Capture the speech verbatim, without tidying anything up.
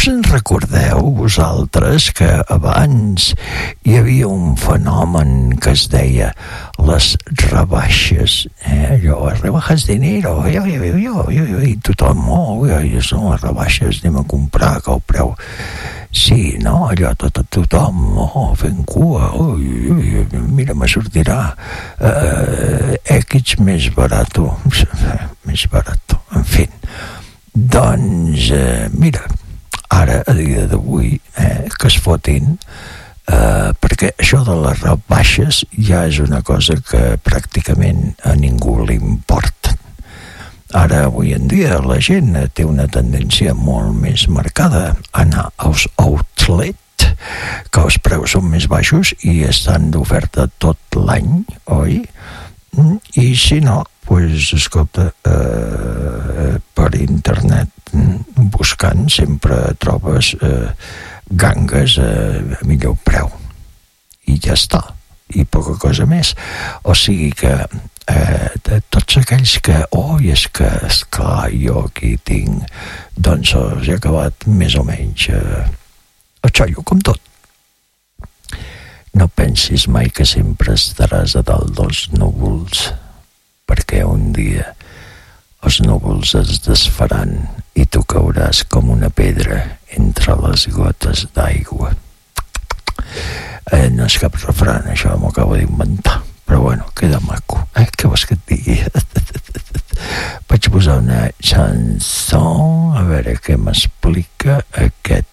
Us en recordeu vosaltres que abans hi havia un fenomen que es deia les rebaixes, eh? Allò, rebajas dinero, jo, jo, jo, jo, jo, i tothom, oh, ja, ja són les rebaixes, anem a comprar, que el preu... Sí, no? Allò, tot, tothom, oh, fent cua, oh, mira, me sortirà eh, X més barato, més barato, en fi. Doncs, eh, mira, ara, a dia d'avui, eh, que es fotin, eh, perquè això de les rebaixes ja és una cosa que pràcticament a ningú li importa. Ara, avui en dia, la gent té una tendència molt més marcada a anar als outlet, que els preus són més baixos i estan d'oferta tot l'any, oi? I si no, pues, escolta, eh, per internet, buscant, sempre trobes eh, gangues a millor preu. I ja està. I poca cosa més. O sigui que eh, de tots aquells que oh, és que esclar, jo aquí tinc, doncs els he acabat més o menys eh, a xollo, com tot. No pensis mai que sempre estaràs a dalt dels núvols, perquè un dia els núvols es desfaran i tu cauràs com una pedra entre les gotes d'aigua. Eh, no és cap refran, això m'ho acabo d'inventar, però bueno, queda maco, eh? Què vols que et digui? Vaig posar una chanson, a veure què m'explica aquest